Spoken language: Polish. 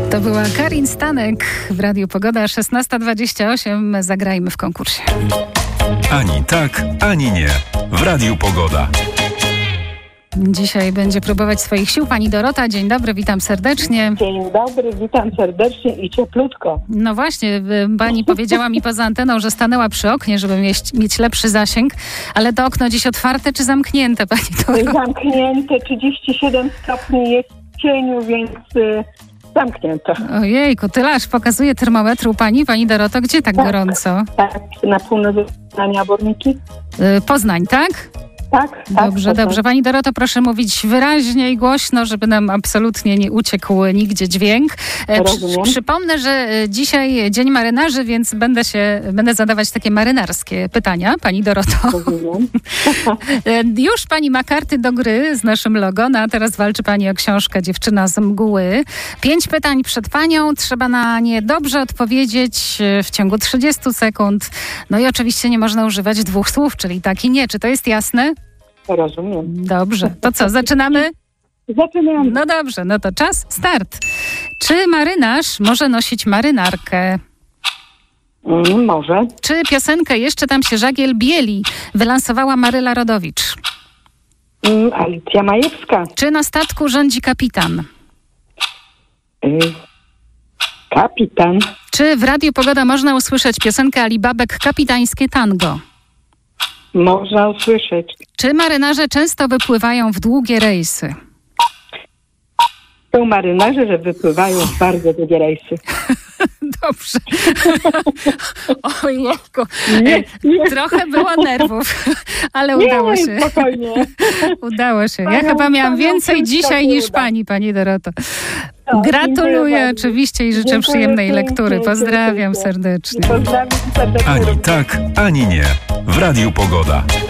To była Karin Stanek w Radiu Pogoda, 16:28. Zagrajmy w konkursie. Ani tak, ani nie. W Radiu Pogoda. Dzisiaj będzie próbować swoich sił pani Dorota. Dzień dobry, witam serdecznie. Dzień dobry, witam serdecznie i cieplutko. No właśnie, pani powiedziała mi poza anteną, że stanęła przy oknie, żeby mieć lepszy zasięg, ale to okno dziś otwarte czy zamknięte, pani Dorota? Zamknięte, 37 stopni jest w cieniu, więc zamknięte. Ojejku, tyle aż pokazuje termometru pani Doroto. Gdzie tak gorąco? Tak, na północy Jaworniki. Poznań, tak? Tak. Dobrze. Pani Doroto, proszę mówić wyraźnie i głośno, żeby nam absolutnie nie uciekł nigdzie dźwięk. Przypomnę, że dzisiaj Dzień Marynarzy, więc będę zadawać takie marynarskie pytania, pani Doroto. Już pani ma karty do gry z naszym logo, no a teraz walczy pani o książkę Dziewczyna z mgły. 5 pytań przed panią, trzeba na nie dobrze odpowiedzieć w ciągu 30 sekund. No i oczywiście nie można używać 2 słów, czyli tak i nie. Czy to jest jasne? Rozumiem. Dobrze. To co, zaczynamy? Zaczynamy. No dobrze, no to czas, start. Czy marynarz może nosić marynarkę? Może. Czy piosenkę Jeszcze tam się żagiel bieli wylansowała Maryla Rodowicz? Alicja Majewska. Czy na statku rządzi kapitan? Kapitan. Czy w Radiu Pogoda można usłyszeć piosenkę Alibabek Kapitańskie Tango? Można usłyszeć. Czy marynarze często wypływają w długie rejsy? Są marynarze, że wypływają w bardzo długie rejsy. Dobrze. Ojejku. Trochę było nerwów, ale udało się. Spokojnie. Udało się. Ja chyba miałam więcej dzisiaj niż pani Doroto. Gratuluję oczywiście i życzę przyjemnej lektury. Pozdrawiam serdecznie. Pozdrawiam serdecznie. Ani tak, ani nie. W Radiu Pogoda.